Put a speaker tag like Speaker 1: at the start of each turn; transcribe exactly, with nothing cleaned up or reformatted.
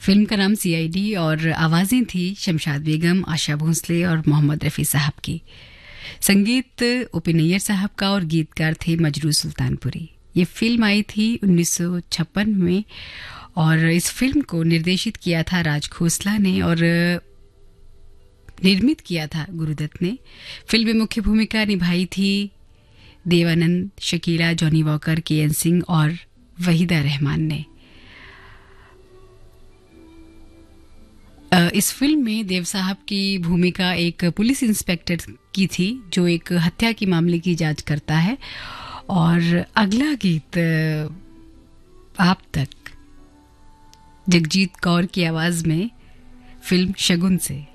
Speaker 1: Film का नाम CID और आवाज़ें थी शमशाद बेगम, आशा भोंसले और मोहम्मद रफ़ी साहब की। संगीत ओपी नैयर साहब का और गीतकार थे मजरू सुल्तानपुरी। ये फिल्म आई थी उन्नीस सौ छप्पन में और इस फिल्म को निर्देशित किया था राज खोसला ने और निर्मित किया था गुरुदत्त ने। फिल्म में मुख्य भूमिका निभाई थी देवानंद, शकीला, जॉनी वॉकर, के एन सिंह और वहीदा रहमान ने। इस फिल्म में देव साहब की भूमिका एक पुलिस इंस्पेक्टर की थी जो एक हत्या के मामले की जांच करता है। और अगला गीत आप तक, जगजीत कौर की आवाज में, फिल्म शगुन से।